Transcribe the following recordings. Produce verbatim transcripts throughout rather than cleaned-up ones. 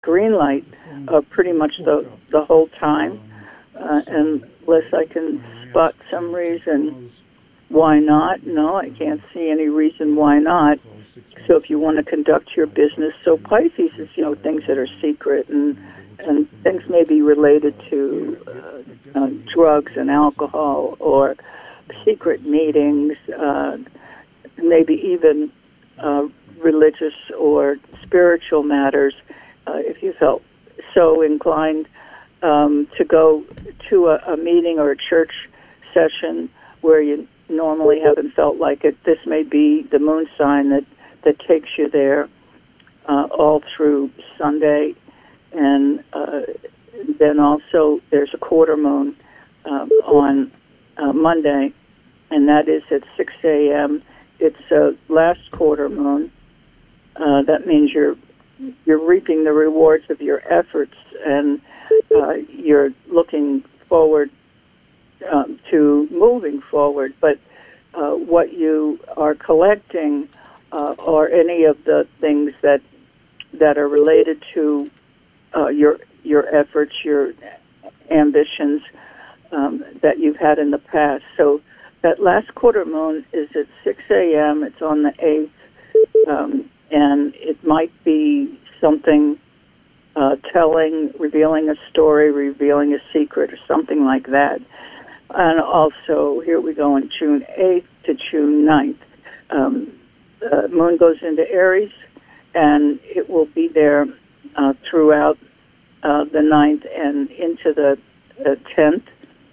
green light uh, pretty much the, the whole time, uh, unless I can spot some reason why not. No, I can't see any reason why not. So if you want to conduct your business, so Pisces is, you know, things that are secret and and things may be related to uh, uh, drugs and alcohol or secret meetings, uh, maybe even uh, religious or spiritual matters. Uh, if you felt so inclined um, to go to a, a meeting or a church session where you normally haven't felt like it, this may be the moon sign that, that takes you there uh, all through Sunday. And uh, then also there's a quarter moon um, on uh, Monday, and that is at six a.m. It's a last quarter moon. Uh, that means you're you're reaping the rewards of your efforts, and uh, you're looking forward um, to moving forward. But uh, what you are collecting uh, are any of the things that that are related to uh, your your efforts, your ambitions um, that you've had in the past. So that last quarter moon is at six a.m. It's on the eighth. Um, and it might be something uh, telling, revealing a story, revealing a secret, or something like that. And also, here we go on June eighth to June ninth. Um, the moon goes into Aries, and it will be there uh, throughout uh, the ninth and into the, the tenth.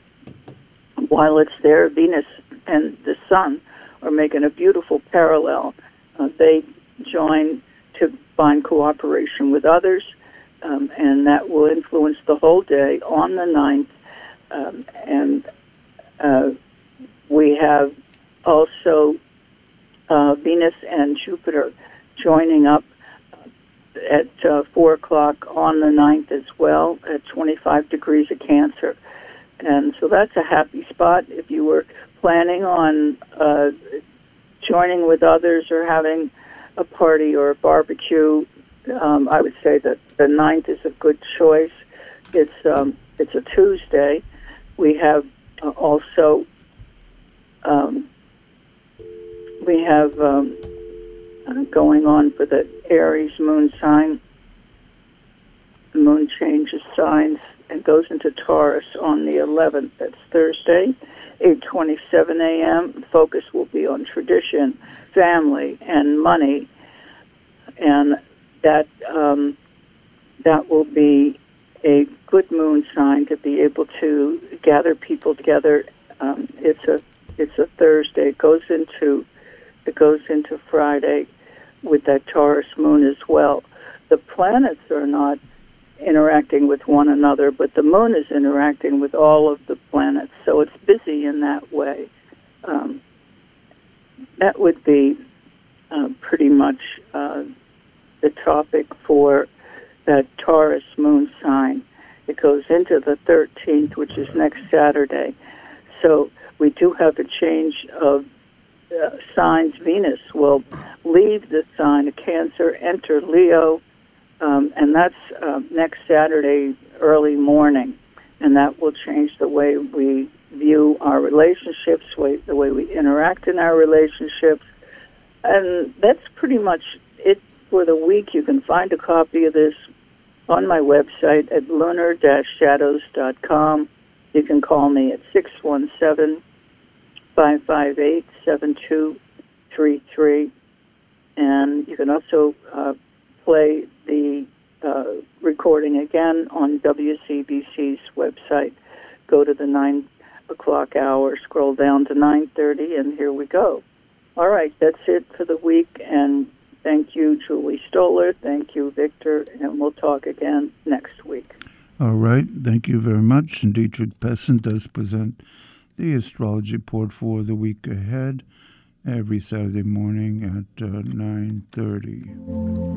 While it's there, Venus and the Sun are making a beautiful parallel. Uh, they join to find cooperation with others, um, and that will influence the whole day on the ninth. Um, and uh, we have also uh, Venus and Jupiter joining up at uh, four o'clock on the ninth as well, at twenty-five degrees of Cancer. And so that's a happy spot. If you were planning on uh, joining with others or having a party or a barbecue, um, I would say that the ninth is a good choice. It's um, it's a Tuesday. We have uh, also um, we have um, uh, going on for the Aries moon sign. The moon changes signs and goes into Taurus on the eleventh. That's Thursday, eight twenty-seven a.m. Focus will be on tradition, family, and money, and that um, that will be a good moon sign to be able to gather people together. Um, it's a it's a Thursday. It goes into it goes into Friday with that Taurus moon as well. The planets are not interacting with one another, but the moon is interacting with all of the planets, so it's busy in that way. Um, that would be uh, pretty much uh, the topic for that Taurus moon sign. It goes into the thirteenth, which is next Saturday. So we do have a change of uh, signs. Venus will leave the sign of Cancer, enter Leo, Um, and that's uh, next Saturday early morning, and that will change the way we view our relationships, way, the way we interact in our relationships, and that's pretty much it for the week. You can find a copy of this on my website at lunar dash shadows dot com. You can call me at six one seven, five five eight, seven two three three, and you can also uh, play the uh, recording again on W C B C's website. Go to the nine o'clock hour, scroll down to nine thirty, and here we go. All right, that's it for the week, and thank you, Julie Stoller. Thank you, Victor, and we'll talk again next week. All right, thank you very much. And Dietrich Pessen does present the astrology report for the week ahead every Saturday morning at uh, nine thirty.